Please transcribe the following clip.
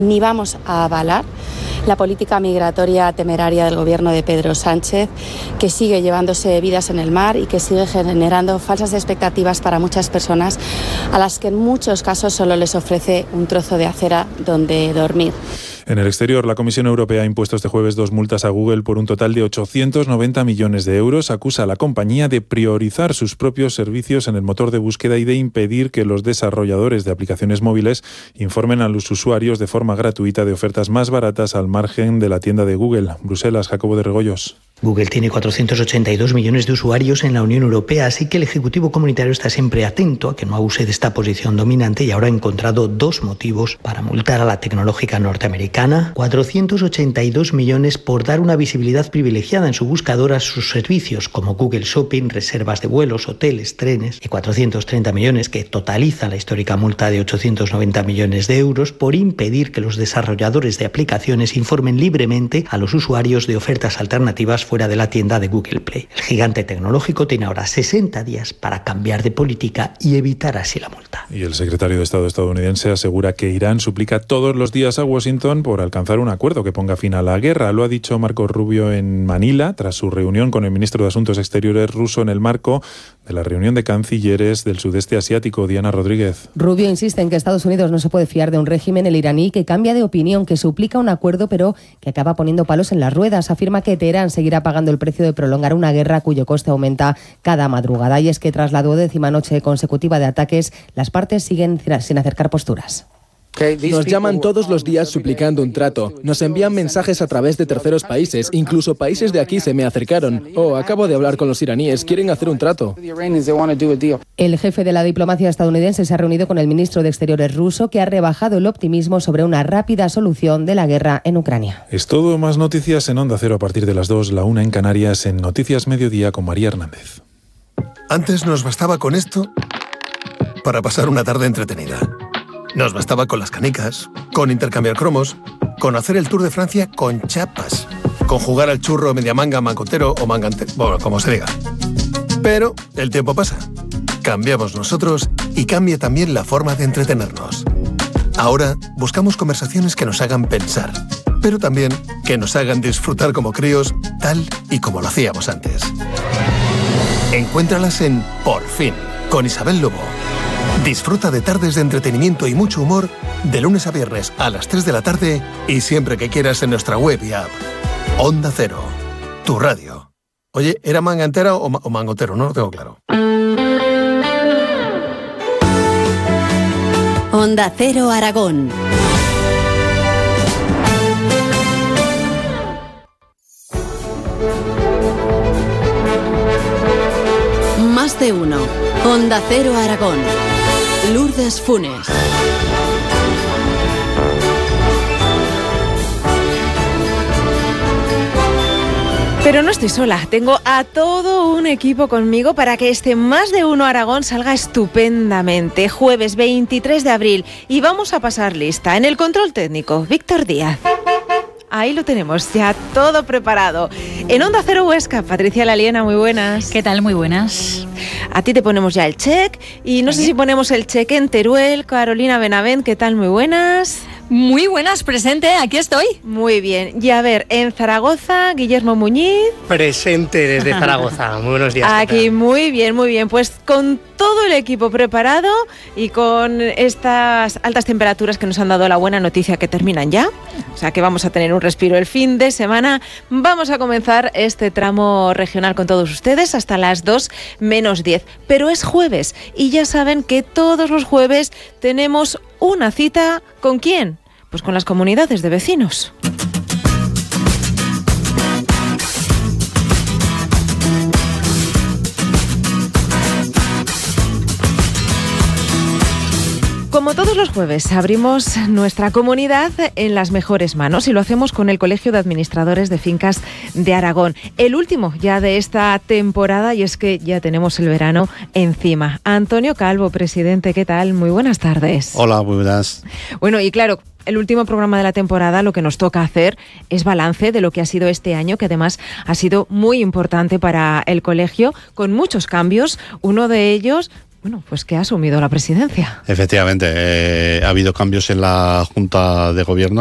Ni vamos a avalar la política migratoria temeraria del gobierno de Pedro Sánchez, que sigue llevándose vidas en el mar y que sigue generando falsas expectativas para muchas personas a las que en muchos casos solo les ofrece un trozo de acera donde dormir. En el exterior, la Comisión Europea ha impuesto este jueves 2 multas a Google por un total de 890 millones de euros. Acusa a la compañía de priorizar sus propios servicios en el motor de búsqueda y de impedir que los desarrolladores de aplicaciones móviles informen a los usuarios de forma gratuita de ofertas más baratas al margen de la tienda de Google. Bruselas, Jacobo de Regoyos. Google tiene 482 millones de usuarios en la Unión Europea, así que el Ejecutivo Comunitario está siempre atento a que no abuse de esta posición dominante y ahora ha encontrado 2 motivos para multar a la tecnológica norteamericana. 482 millones por dar una visibilidad privilegiada en su buscador a sus servicios, como Google Shopping, reservas de vuelos, hoteles, trenes, y 430 millones que totalizan la histórica multa de 890 millones de euros por impedir que los desarrolladores de aplicaciones informen libremente a los usuarios de ofertas alternativas fuera de la tienda de Google Play. El gigante tecnológico tiene ahora 60 días para cambiar de política y evitar así la multa. Y el secretario de Estado estadounidense asegura que Irán suplica todos los días a Washington por alcanzar un acuerdo que ponga fin a la guerra. Lo ha dicho Marco Rubio en Manila tras su reunión con el ministro de Asuntos Exteriores ruso en el marco de la reunión de cancilleres del sudeste asiático. Diana Rodríguez. Rubio insiste en que Estados Unidos no se puede fiar de un régimen, el iraní, que cambia de opinión, que suplica un acuerdo pero que acaba poniendo palos en las ruedas. Afirma que Teherán seguirá pagando el precio de prolongar una guerra cuyo coste aumenta cada madrugada. Y es que tras la 12ª noche consecutiva de ataques, las partes siguen sin acercar posturas. Nos llaman todos los días suplicando un trato. Nos envían mensajes a través de terceros países. Incluso países de aquí se me acercaron. Acabo de hablar con los iraníes. Quieren hacer un trato. El jefe de la diplomacia estadounidense se ha reunido con el ministro de Exteriores ruso, que ha rebajado el optimismo sobre una rápida solución de la guerra en Ucrania. Es todo. Más noticias en Onda Cero a partir de las 2, la 1 en Canarias, en Noticias Mediodía con María Hernández. Antes nos bastaba con esto para pasar una tarde entretenida. Nos bastaba con las canicas, con intercambiar cromos, con hacer el Tour de Francia con chapas, con jugar al churro media manga, mangotero o mangantero, bueno, como se diga. Pero el tiempo pasa, cambiamos nosotros y cambia también la forma de entretenernos. Ahora buscamos conversaciones que nos hagan pensar, pero también que nos hagan disfrutar como críos, tal y como lo hacíamos antes. Encuéntralas en Por Fin, con Isabel Lobo. Disfruta de tardes de entretenimiento y mucho humor de lunes a viernes a las 3 de la tarde y siempre que quieras en nuestra web y app. Onda Cero, tu radio. Oye, ¿era manga entera o mangotero? No lo tengo claro. Onda Cero Aragón. Más de uno. Onda Cero Aragón. Lourdes Funes. Pero no estoy sola, tengo a todo un equipo conmigo para que este Más de Uno Aragón salga estupendamente. Jueves 23 de abril y vamos a pasar lista. En el control técnico, Víctor Díaz. Ahí lo tenemos, ya todo preparado. En Onda Cero Huesca, Patricia Laliena, muy buenas. ¿Qué tal? Muy buenas. A ti te ponemos ya el check y no sé si ponemos el check en Teruel. Carolina Benavent, ¿qué tal? Muy buenas. Muy buenas, presente, aquí estoy. Muy bien. Y a ver, en Zaragoza, Guillermo Muñiz. Presente desde Zaragoza. Muy buenos días. Aquí, muy bien, muy bien. Pues con todo el equipo preparado y con estas altas temperaturas que nos han dado la buena noticia que terminan ya. O sea que vamos a tener un respiro el fin de semana. Vamos a comenzar este tramo regional con todos ustedes hasta las 2 menos 10. Pero es jueves y ya saben que todos los jueves tenemos una cita. ¿Con quién? Pues con las comunidades de vecinos. Como todos los jueves, abrimos nuestra comunidad en las mejores manos y lo hacemos con el Colegio de Administradores de Fincas de Aragón. El último ya de esta temporada y es que ya tenemos el verano encima. Antonio Calvo, presidente, ¿qué tal? Muy buenas tardes. Hola, muy buenas. Bueno, y claro, el último programa de la temporada, lo que nos toca hacer es balance de lo que ha sido este año, que además ha sido muy importante para el colegio, con muchos cambios. Uno de ellos, bueno, pues que ha asumido la presidencia. Efectivamente, ha habido cambios en la Junta de Gobierno.